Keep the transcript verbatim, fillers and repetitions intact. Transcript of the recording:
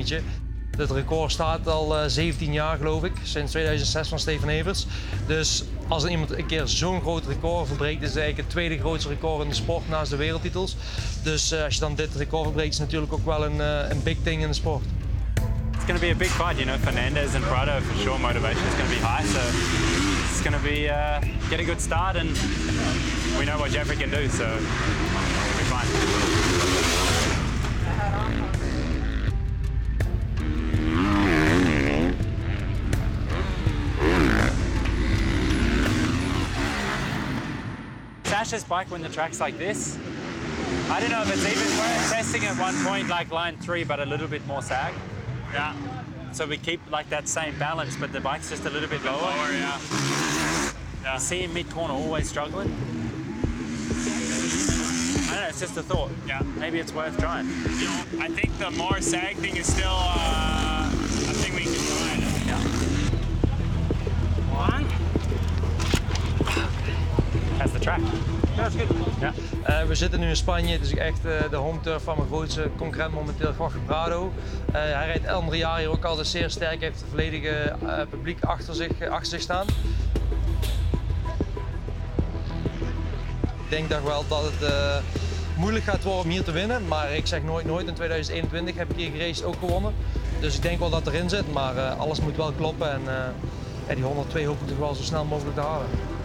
dingetje. Het record staat al uh, zeventien jaar geloof ik, sinds tweeduizend zes van Steven Evers. Dus als er iemand een keer zo'n groot record verbreekt, is het eigenlijk het tweede grootste record in de sport naast de wereldtitels. Dus uh, als je dan dit record verbreekt, is het natuurlijk ook wel een, uh, een big thing in de sport. It's going to be a big fight, you know, Fernandez and Prado for sure motivation is going to be high, so it's going to be uh, get a good start and we know what Jeffrey can do, so it'll be fine. Sasha's bike when the track's like this, I don't know if it's even worth testing at one point like line three, but a little bit more sag. Yeah. So we keep like that same balance, but the bike's just a little bit lower. Lower, yeah. Yeah. You see him mid-corner always struggling. I don't know, it's just a thought. Yeah. Maybe it's worth trying. You know, I think the more sag thing is still uh, a thing we can try. Yeah. One. That's the track. That's good. Ja. Uh, we zitten nu in Spanje, het is echt uh, de home turf van mijn grootste concurrent momenteel, Jorge Prado. Uh, hij rijdt andere jaren hier ook altijd zeer sterk, heeft het volledige uh, publiek achter zich, uh, achter zich staan. Ik denk toch wel dat het uh, moeilijk gaat worden om hier te winnen, maar ik zeg nooit nooit. In tweeduizend eenentwintig heb ik hier geraced ook gewonnen. Dus ik denk wel dat erin zit, maar uh, alles moet wel kloppen en uh, ja, die honderdtwee hoop ik toch wel zo snel mogelijk te halen.